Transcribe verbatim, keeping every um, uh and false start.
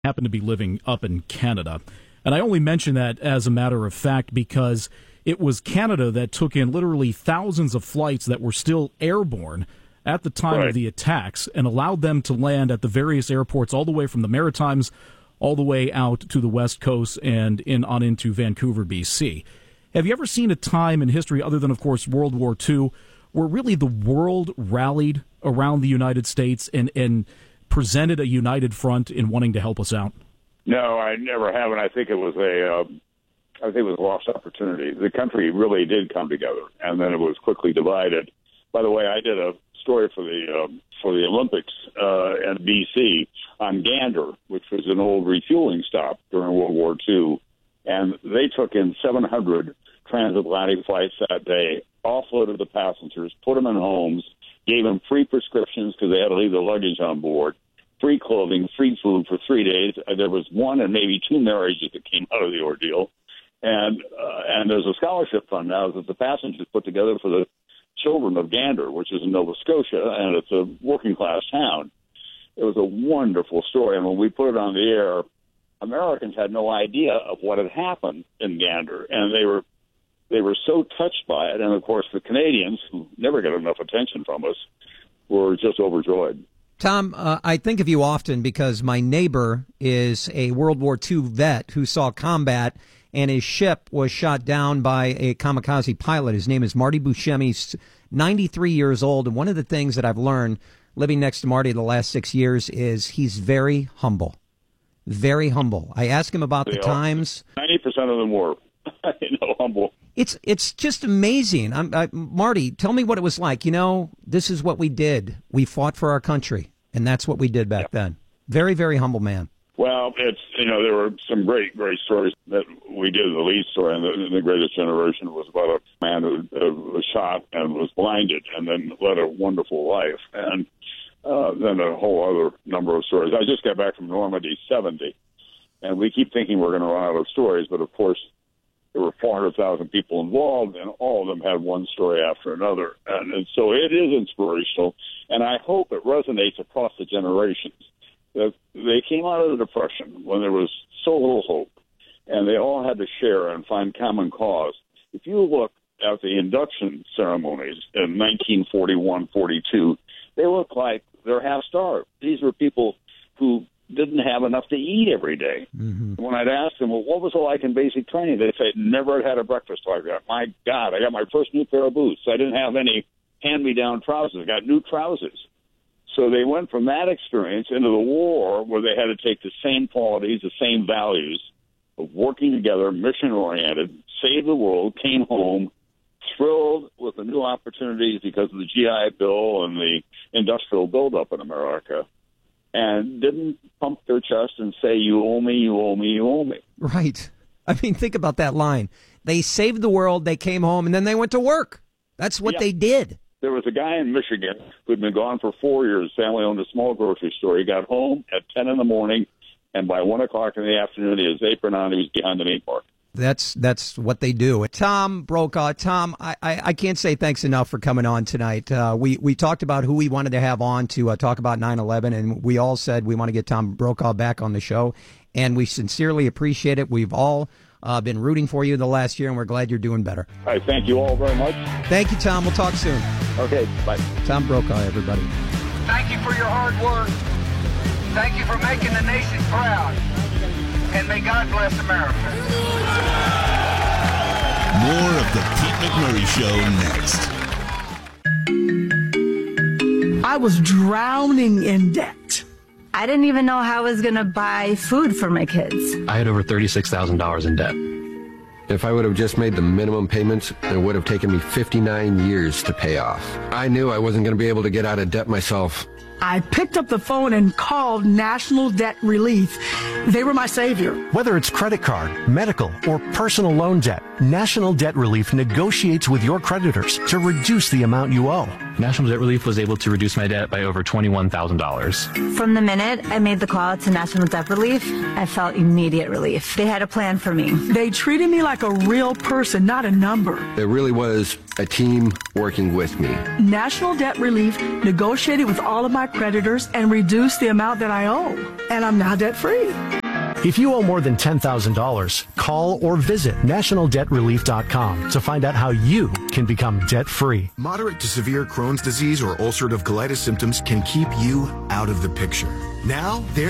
happen to be living up in Canada. And I only mention that as a matter of fact because it was Canada that took in literally thousands of flights that were still airborne at the time right. of the attacks and allowed them to land at the various airports all the way from the Maritimes all the way out to the West Coast and in on into Vancouver, B C. Have you ever seen a time in history, other than, of course, World War Two, where really the world rallied around the United States and, and presented a united front in wanting to help us out? No, I never have, and I think it was a, uh, I think it was a lost opportunity. The country really did come together, and then it was quickly divided. By the way, I did a story for the uh, for the Olympics uh, in B C on Gander, which was an old refueling stop during World War Two, and they took in seven hundred transatlantic flights that day, offloaded the passengers, put them in homes, gave them free prescriptions because they had to leave their luggage on board, free clothing, free food for three days. There was one and maybe two marriages that came out of the ordeal. And uh, and there's a scholarship fund now that the passengers put together for the children of Gander, which is in Nova Scotia, and it's a working-class town. It was a wonderful story, and when we put it on the air, Americans had no idea of what had happened in Gander, and they were they were so touched by it. And, of course, the Canadians, who never get enough attention from us, were just overjoyed. Tom, uh, I think of you often because my neighbor is a World War Two vet who saw combat, and his ship was shot down by a kamikaze pilot. His name is Marty Buscemi. He's ninety-three years old, and one of the things that I've learned living next to Marty the last six years is he's very humble, very humble. I ask him about they the are. times. ninety percent of them were, you know, humble. It's it's just amazing. I'm, I, Marty, tell me what it was like. You know, this is what we did. We fought for our country, and that's what we did back yeah. then. Very, very humble man. Well, it's, you know, there were some great, great stories that we did. The lead story in the, in the Greatest Generation was about a man who uh, was shot and was blinded and then led a wonderful life. And uh, then a whole other number of stories. I just got back from Normandy seventy, and we keep thinking we're going to run out of stories, but of course there were four hundred thousand people involved, and all of them had one story after another. And, and so it is inspirational, and I hope it resonates across the generations. That they came out of the Depression when there was so little hope, and they all had to share and find common cause. If you look at the induction ceremonies in nineteen forty-one forty-two, they look like they're half-starved. These were people who didn't have enough to eat every day. Mm-hmm. When I'd ask them, well, what was it like in basic training? They'd say, never had had a breakfast like that. My God, I got my first new pair of boots. I didn't have any hand-me-down trousers. I got new trousers. So they went from that experience into the war where they had to take the same qualities, the same values of working together, mission-oriented, save the world, came home, thrilled with the new opportunities because of the G I Bill and the industrial buildup in America, and didn't pump their chest and say, you owe me, you owe me, you owe me. Right. I mean, think about that line. They saved the world, they came home, and then they went to work. That's what yeah. they did. There was a guy in Michigan who'd been gone for four years. His family owned a small grocery store. He got home at ten in the morning, and by one o'clock in the afternoon, he had his apron on. He was behind the meat market. That's that's what they do. Tom Brokaw, Tom, I, I, I can't say thanks enough for coming on tonight. Uh, we, we talked about who we wanted to have on to uh, talk about nine eleven, and we all said we want to get Tom Brokaw back on the show, and we sincerely appreciate it. We've all uh, been rooting for you the last year, and we're glad you're doing better. All right, thank you all very much. Thank you, Tom. We'll talk soon. Okay, bye. Tom Brokaw, everybody. Thank you for your hard work. Thank you for making the nation proud. And may God bless America. More of the Pete McMurray Show next. I was drowning in debt. I didn't even know how I was going to buy food for my kids. I had over thirty-six thousand dollars in debt. If I would have just made the minimum payments, it would have taken me fifty-nine years to pay off. I knew I wasn't going to be able to get out of debt myself. I picked up the phone and called National Debt Relief. They were my savior. Whether it's credit card, medical, or personal loan debt, National Debt Relief negotiates with your creditors to reduce the amount you owe. National Debt Relief was able to reduce my debt by over twenty-one thousand dollars. From the minute I made the call to National Debt Relief, I felt immediate relief. They had a plan for me. They treated me like a real person, not a number. There really was a team working with me. National Debt Relief negotiated with all of my creditors and reduced the amount that I owe. And I'm now debt-free. If you owe more than ten thousand dollars, call or visit national debt relief dot com to find out how you can become debt-free. Moderate to severe Crohn's disease or ulcerative colitis symptoms can keep you out of the picture. Now, there